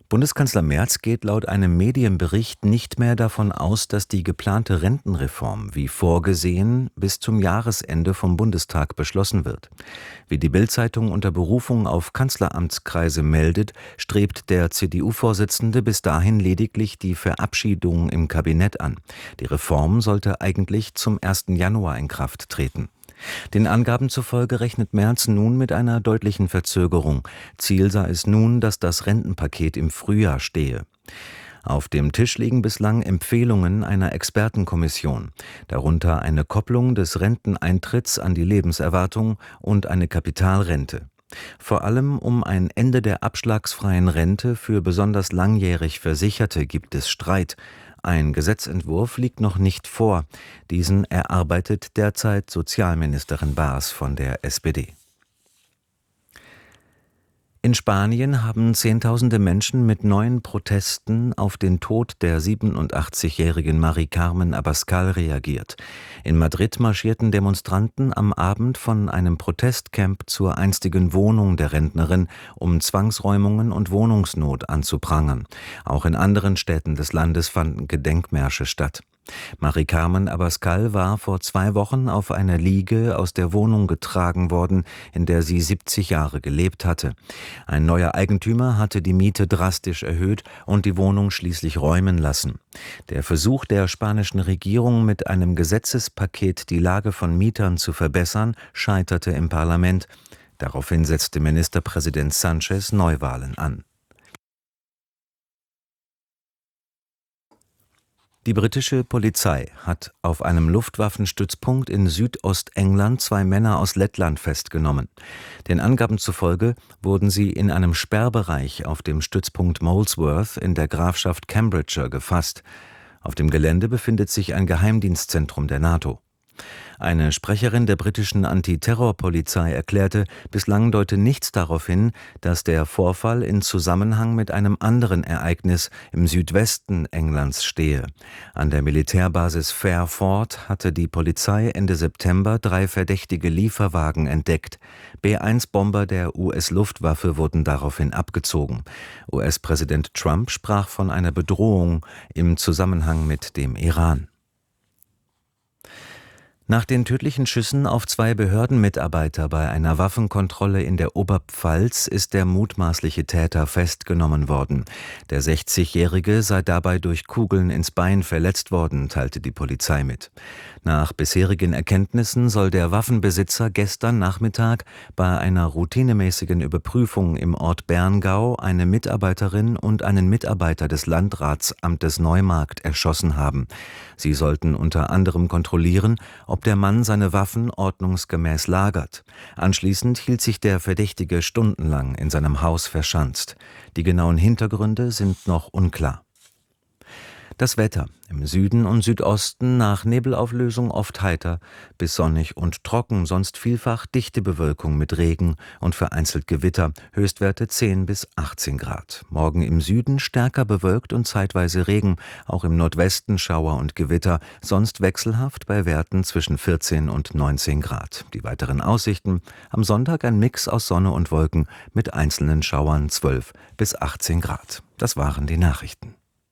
Bundeskanzler Merz geht laut einem Medienbericht nicht mehr davon aus, dass die geplante Rentenreform, wie vorgesehen, bis zum Jahresende vom Bundestag beschlossen wird. Wie die Bild-Zeitung unter Berufung auf Kanzleramtskreise meldet, strebt der CDU-Vorsitzende bis dahin lediglich die Verabschiedung im Kabinett an. Die Reform sollte eigentlich zum 1. Januar in Kraft treten. Den Angaben zufolge rechnet Merz nun mit einer deutlichen Verzögerung. Ziel sei es nun, dass das Rentenpaket im Frühjahr stehe. Auf dem Tisch liegen bislang Empfehlungen einer Expertenkommission, darunter eine Kopplung des Renteneintritts an die Lebenserwartung und eine Kapitalrente. Vor allem um ein Ende der abschlagsfreien Rente für besonders langjährig Versicherte gibt es Streit. Ein Gesetzentwurf liegt noch nicht vor. Diesen erarbeitet derzeit Sozialministerin Baas von der SPD. In Spanien haben Zehntausende Menschen mit neuen Protesten auf den Tod der 87-jährigen Mari Carmen Abascal reagiert. In Madrid marschierten Demonstranten am Abend von einem Protestcamp zur einstigen Wohnung der Rentnerin, um Zwangsräumungen und Wohnungsnot anzuprangern. Auch in anderen Städten des Landes fanden Gedenkmärsche statt. Mari Carmen Abascal war vor 2 Wochen auf einer Liege aus der Wohnung getragen worden, in der sie 70 Jahre gelebt hatte. Ein neuer Eigentümer hatte die Miete drastisch erhöht und die Wohnung schließlich räumen lassen. Der Versuch der spanischen Regierung, mit einem Gesetzespaket die Lage von Mietern zu verbessern, scheiterte im Parlament. Daraufhin setzte Ministerpräsident Sánchez Neuwahlen an. Die britische Polizei hat auf einem Luftwaffenstützpunkt in Südostengland 2 Männer aus Lettland festgenommen. Den Angaben zufolge wurden sie in einem Sperrbereich auf dem Stützpunkt Molesworth in der Grafschaft Cambridgeshire gefasst. Auf dem Gelände befindet sich ein Geheimdienstzentrum der NATO. Eine Sprecherin der britischen Antiterrorpolizei erklärte, bislang deute nichts darauf hin, dass der Vorfall in Zusammenhang mit einem anderen Ereignis im Südwesten Englands stehe. An der Militärbasis Fairford hatte die Polizei Ende September 3 verdächtige Lieferwagen entdeckt. B-1-Bomber der US-Luftwaffe wurden daraufhin abgezogen. US-Präsident Trump sprach von einer Bedrohung im Zusammenhang mit dem Iran. Nach den tödlichen Schüssen auf 2 Behördenmitarbeiter bei einer Waffenkontrolle in der Oberpfalz ist der mutmaßliche Täter festgenommen worden. Der 60-Jährige sei dabei durch Kugeln ins Bein verletzt worden, teilte die Polizei mit. Nach bisherigen Erkenntnissen soll der Waffenbesitzer gestern Nachmittag bei einer routinemäßigen Überprüfung im Ort Berngau eine Mitarbeiterin und einen Mitarbeiter des Landratsamtes Neumarkt erschossen haben. Sie sollten unter anderem kontrollieren, ob der Mann seine Waffen ordnungsgemäß lagert. Anschließend hielt sich der Verdächtige stundenlang in seinem Haus verschanzt. Die genauen Hintergründe sind noch unklar. Das Wetter: Im Süden und Südosten nach Nebelauflösung oft heiter bis sonnig und trocken, sonst vielfach dichte Bewölkung mit Regen und vereinzelt Gewitter, Höchstwerte 10 bis 18 Grad. Morgen im Süden stärker bewölkt und zeitweise Regen, auch im Nordwesten Schauer und Gewitter, sonst wechselhaft bei Werten zwischen 14 und 19 Grad. Die weiteren Aussichten: am Sonntag ein Mix aus Sonne und Wolken mit einzelnen Schauern 12 bis 18 Grad. Das waren die Nachrichten.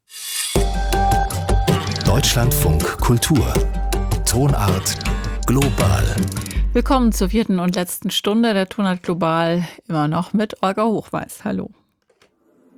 Deutschlandfunk Kultur. Tonart global. Willkommen zur 4. und letzten Stunde der Tonart global, immer noch mit Olga Hochweiß. Hallo.